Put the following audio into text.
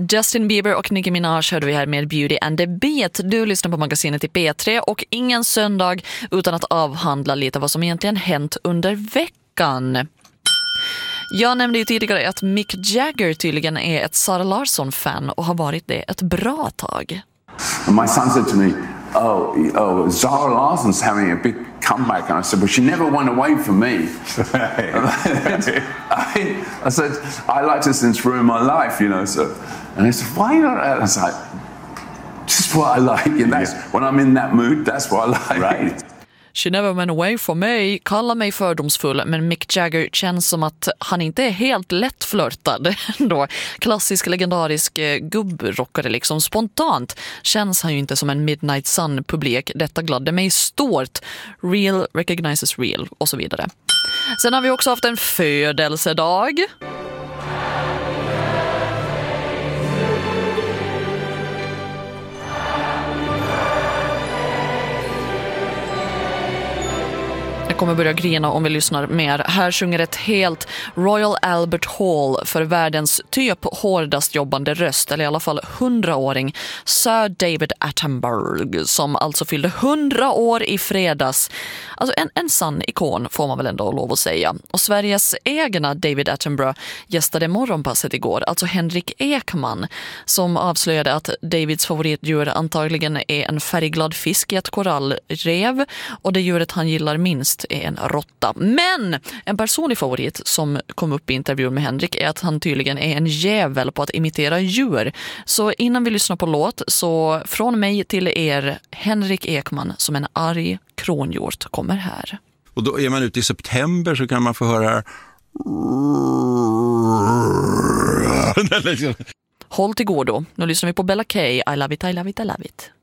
Justin Bieber och Nicki Minaj hörde vi här med Beauty and the Beat. Du lyssnar på magasinet i P3 och ingen söndag utan att avhandla lite vad som egentligen hänt under veckan. Jag nämnde ju tidigare att Mick Jagger tydligen är ett Zara Larsson-fan och har varit det ett bra tag. And my son said to me, oh, Zara Larsson's having a big comeback. And I said, well, she never went away from me. I said, I liked her since Ruin My Life, you know. So, and he said, why not? And I was like, just what I like. And that's, when I'm in that mood, that's what I like. Right. She never went away from me. Kallar mig fördomsfull, men Mick Jagger känns som att han inte är helt lättflörtad ändå. Klassisk, legendarisk gubbrockare liksom. Spontant känns han ju inte som en Midnight Sun-publik. Detta gladde mig stort. Real recognizes real och så vidare. Sen har vi också haft en födelsedag. Jag kommer börja grina om vi lyssnar mer. Här sjunger ett helt Royal Albert Hall för världens typ hårdast jobbande röst, eller i alla fall 100-åring, Sir David Attenborough, som alltså fyllde 100 år i fredags. Alltså en sann ikon får man väl ändå lov att säga. Och Sveriges egna David Attenborough gästade morgonpasset igår, alltså Henrik Ekman, som avslöjade att Davids favoritdjur antagligen är en färgglad fisk i ett korallrev, och det djuret han gillar minst är en råtta. Men en personlig favorit som kom upp i intervjun med Henrik är att han tydligen är en jävel på att imitera djur. Så innan vi lyssnar på låt, så från mig till er, Henrik Ekman som en arg kronhjort kommer här. Och då är man ute i september så kan man få höra Håll till godo. Nu lyssnar vi på Bella K. I love it, I love it, I love it.